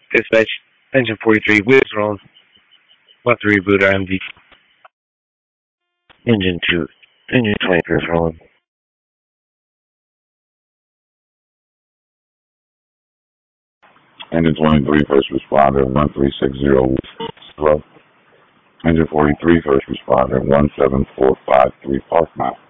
Dispatch, engine 43, wheels rolling. About to reboot IMD. Engine 2, engine 23 is rolling. Engine 23, first responder, 1360. Engine 43, first responder, 17453, Park Mile.